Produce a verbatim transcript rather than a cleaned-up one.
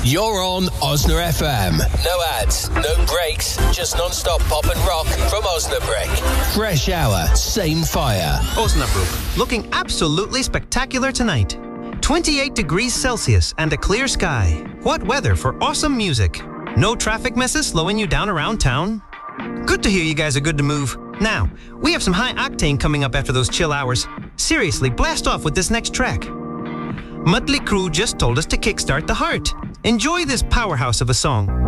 You're on Osna F M. No ads, no breaks, just non-stop pop and rock from Osnabrück. Fresh hour, same fire. Osnabrück, looking absolutely spectacular tonight. twenty-eight degrees Celsius and a clear sky. What weather for awesome music. No traffic messes slowing you down around town. Good to hear you guys are good to move. Now, we have some high octane coming up after those chill hours. Seriously, blast off with this next track. Mötley Crüe just told us to kickstart the heart. Enjoy this powerhouse of a song.